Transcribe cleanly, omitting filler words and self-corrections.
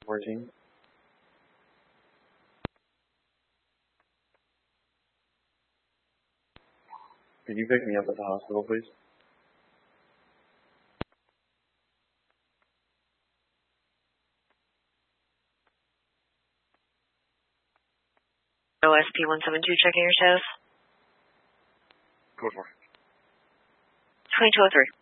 14. Could you pick me up at the hospital, please? OSP 172, checking your status. Go for it. 2203.